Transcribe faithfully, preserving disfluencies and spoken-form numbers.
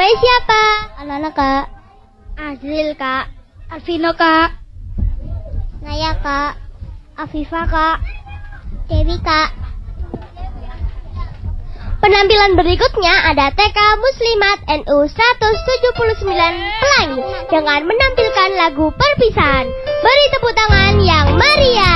Namanya siapa? Alana kak. Azril kak. Alvino kak. Naya kak. Afifa kak. Dewi kak. Penampilan berikutnya ada T K Muslimat N U seratus tujuh puluh sembilan Pelangi dengan menampilkan lagu Perpisahan. Beri tepuk tangan yang meriah.